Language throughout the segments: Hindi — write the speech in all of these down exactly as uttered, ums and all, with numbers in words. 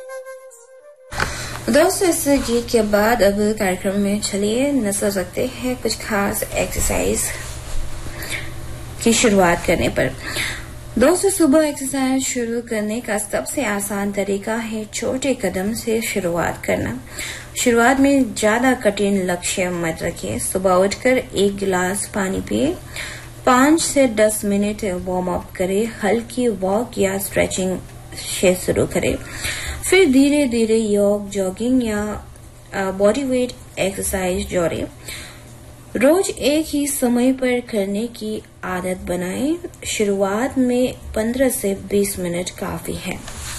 दोस्तों, इस गीत के बाद अब कार्यक्रम में चलिए नजर रखते हैं कुछ खास एक्सरसाइज की शुरुआत करने पर। दोस्तों, सुबह एक्सरसाइज शुरू करने का सबसे आसान तरीका है छोटे कदम से शुरुआत करना। शुरुआत में ज्यादा कठिन लक्ष्य मत रखिए। सुबह उठकर एक गिलास पानी पिए, पांच से दस मिनट वार्म अप करें, हल्की वॉक या स्ट्रेचिंग से शुरू करें, फिर धीरे धीरे योग, जॉगिंग या बॉडी वेट एक्सरसाइज जोड़ें। रोज एक ही समय पर करने की आदत बनाएं। शुरुआत में पंद्रह से बीस मिनट काफी है।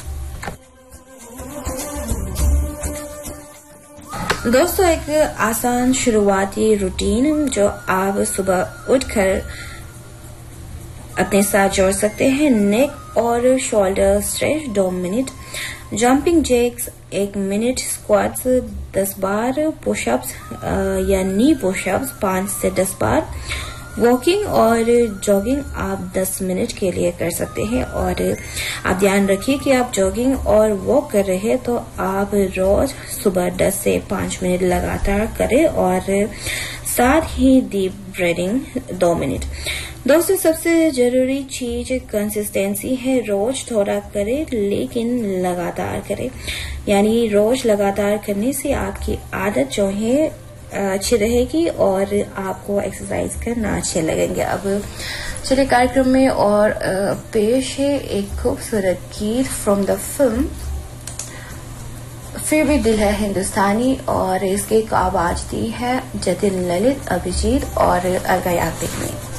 दोस्तों, एक आसान शुरुआती रूटीन जो आप सुबह उठकर अपने साथ जोड़ सकते हैं। नेक और शोल्डर स्ट्रेच दो मिनट, जंपिंग जैक्स एक मिनट, स्क्वाट्स दस बार, पुशअप्स या नी पुशअप्स पांच से दस बार, वॉकिंग और जॉगिंग आप दस मिनट के लिए कर सकते हैं। और आप ध्यान रखिए कि आप जॉगिंग और वॉक कर रहे हैं तो आप रोज सुबह दस से पांच मिनट लगातार करें और साथ ही डीप ब्रीदिंग दो मिनट। दोस्तों, सबसे जरूरी चीज कंसिस्टेंसी है। रोज थोड़ा करें लेकिन लगातार करें, यानी रोज लगातार करने से आपकी आदत जो है अच्छी रहेगी और आपको एक्सरसाइज करना अच्छे लगेंगे। अब चलिए कार्यक्रम में और पेश है एक खूबसूरत गीत फ्रॉम द फिल्म फिर भी दिल है हिंदुस्तानी, और इसके आवाज दी है जतिन ललित, अभिजीत और अर्गा याग्निक ने।